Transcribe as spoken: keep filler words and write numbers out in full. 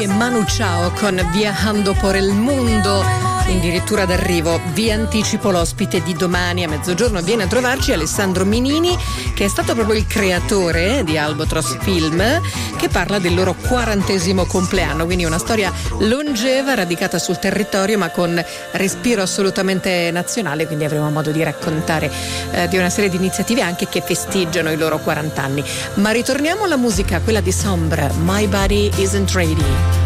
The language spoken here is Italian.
e Manu Chao con Viajando por el Mundo, addirittura d'arrivo. Vi anticipo l'ospite di domani a mezzogiorno, viene a trovarci Alessandro Minini, che è stato proprio il creatore di Albatros Film, che parla del loro quarantesimo compleanno, quindi una storia longeva, radicata sul territorio ma con respiro assolutamente nazionale, quindi avremo modo di raccontare eh, di una serie di iniziative anche che festeggiano i loro quaranta anni. Ma ritorniamo alla musica, quella di Sombre, My Body Isn't Ready.